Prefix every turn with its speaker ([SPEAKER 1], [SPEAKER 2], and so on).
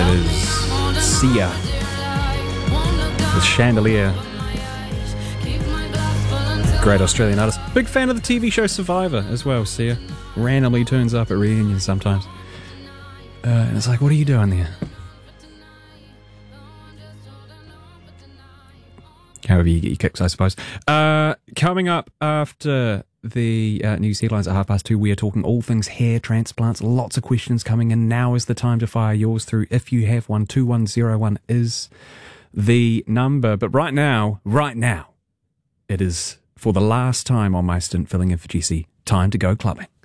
[SPEAKER 1] is Sia with Chandelier. Great Australian artist. Big fan of the TV show Survivor as well, Sia. Randomly turns up at reunions sometimes. And it's like, what are you doing there? However you get your kicks, I suppose. Coming up after the news headlines at 2:30, we are talking all things hair transplants. Lots of questions coming in. Now is the time to fire yours through. If you have one, 2101 is the number. But right now, it is, for the last time on my stint filling in for Jesse, time to go clubbing.